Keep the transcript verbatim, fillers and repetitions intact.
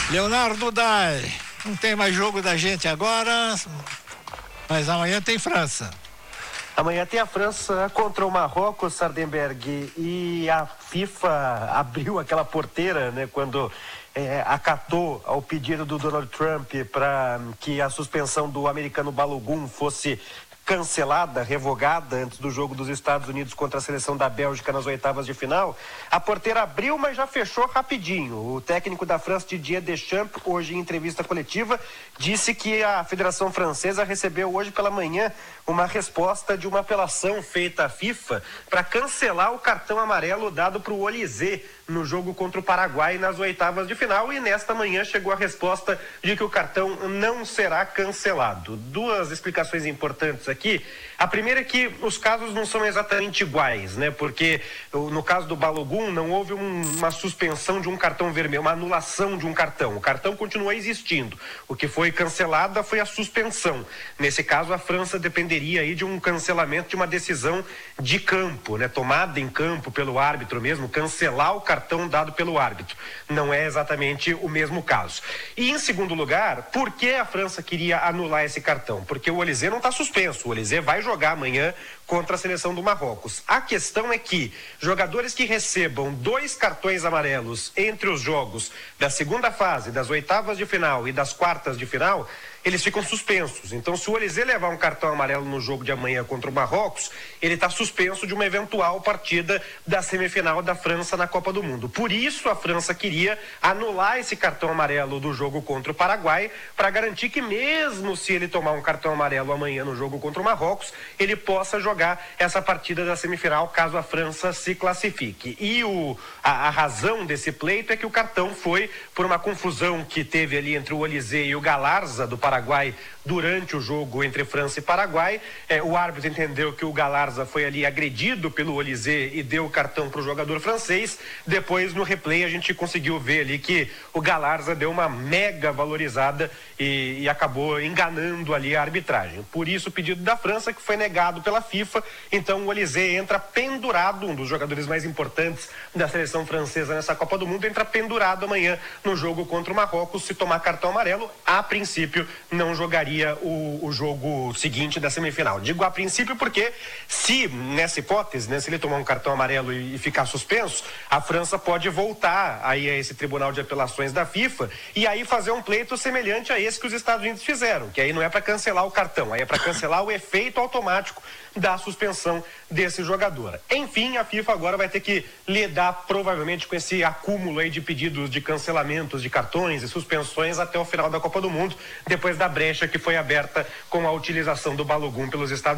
Leonardo Dai, não tem mais jogo da gente agora, mas amanhã tem França. Amanhã tem a França contra o Marrocos, Sardenberg, e a FIFA abriu aquela porteira, né, quando é, acatou ao pedido do Donald Trump para que a suspensão do americano Balogun fosse cancelada, revogada antes do jogo dos Estados Unidos contra a seleção da Bélgica nas oitavas de final. A porteira abriu, mas já fechou rapidinho. O técnico da França, Didier Deschamps, hoje em entrevista coletiva, disse que a Federação Francesa recebeu hoje pela manhã uma resposta de uma apelação feita à FIFA para cancelar o cartão amarelo dado para o Olysée no jogo contra o Paraguai nas oitavas de final, e nesta manhã chegou a resposta de que o cartão não será cancelado. Duas explicações importantes aqui. A primeira é que os casos não são exatamente iguais, né? Porque no caso do Balogun não houve um, uma suspensão de um cartão vermelho, uma anulação de um cartão. O cartão continua existindo. O que foi cancelada foi a suspensão. Nesse caso, a França dependeria aí de um cancelamento de uma decisão de campo, né? Tomada em campo pelo árbitro mesmo, cancelar o cartão dado pelo árbitro. Não é exatamente o mesmo caso. E em segundo lugar, por que a França queria anular esse cartão? Porque o Olysée não está suspenso. O Olysée vai jogar amanhã contra a seleção do Marrocos. A questão é que jogadores que recebam dois cartões amarelos entre os jogos da segunda fase, das oitavas de final e das quartas de final, eles ficam suspensos. Então, se o Olysée levar um cartão amarelo no jogo de amanhã contra o Marrocos, ele está suspenso de uma eventual partida da semifinal da França na Copa do Mundo. Por isso, a França queria anular esse cartão amarelo do jogo contra o Paraguai, para garantir que mesmo se ele tomar um cartão amarelo amanhã no jogo contra o Marrocos, ele possa jogar essa partida da semifinal, caso a França se classifique. E o, a, a razão desse pleito é que o cartão foi por uma confusão que teve ali entre o Olysée e o Galarza, do Paraguai, Paraguai durante o jogo entre França e Paraguai. É, o árbitro entendeu que o Galarza foi ali agredido pelo Olysée e deu o cartão para o jogador francês. Depois, no replay, a gente conseguiu ver ali que o Galarza deu uma mega valorizada e, e acabou enganando ali a arbitragem. Por isso, o pedido da França, que foi negado pela FIFA. Então, o Olysée entra pendurado, um dos jogadores mais importantes da seleção francesa nessa Copa do Mundo, entra pendurado amanhã no jogo contra o Marrocos. Se tomar cartão amarelo, a princípio não jogaria o, o jogo seguinte da semifinal. Digo a princípio porque, se nessa hipótese, né, se ele tomar um cartão amarelo e, e ficar suspenso, a França pode voltar aí a esse Tribunal de Apelações da FIFA e aí fazer um pleito semelhante a esse que os Estados Unidos fizeram, que aí não é para cancelar o cartão, aí é para cancelar o efeito automático da suspensão desse jogador. Enfim, a FIFA agora vai ter que lidar provavelmente com esse acúmulo aí de pedidos de cancelamentos de cartões e suspensões até o final da Copa do Mundo, depois da brecha que foi aberta com a utilização do Balogun pelos Estados